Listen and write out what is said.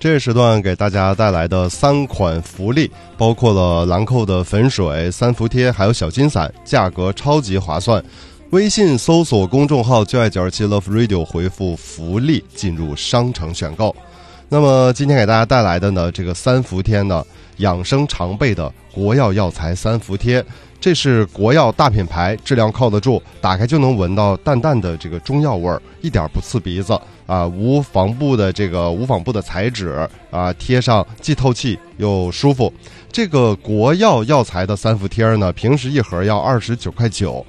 这个时段给大家带来的3款福利，包括了兰蔻的粉水、三伏贴，还有小金伞，价格超级划算。微信搜索公众号就爱927 Love Radio， 回复福利进入商城选购。那么今天给大家带来的呢，这个三伏贴呢，养生常备的国药药材三伏贴，这是国药大品牌，质量靠得住，打开就能闻到淡淡的这个中药味儿，一点不刺鼻子啊，无纺布的材质啊，贴上既透气又舒服。这个国药药材的三伏贴呢，平时一盒要29.9块，